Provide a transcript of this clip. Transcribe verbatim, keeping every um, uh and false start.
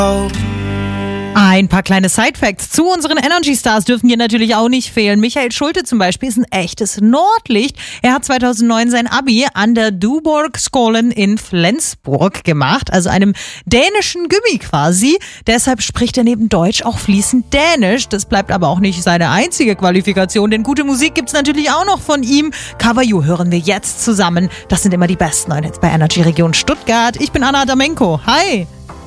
Ein paar kleine Sidefacts zu unseren Energy Stars dürfen hier natürlich auch nicht fehlen. Michael Schulte zum Beispiel ist ein echtes Nordlicht. Er hat zweitausendneun sein Abi an der Duborgskolen in Flensburg gemacht, also einem dänischen Gymmi quasi. Deshalb spricht er neben Deutsch auch fließend Dänisch. Das bleibt aber auch nicht seine einzige Qualifikation, denn gute Musik gibt's natürlich auch noch von ihm. Cover You hören wir jetzt zusammen. Das sind immer die besten neuen Hits bei Energy Region Stuttgart. Ich bin Anna Damenko. Hi!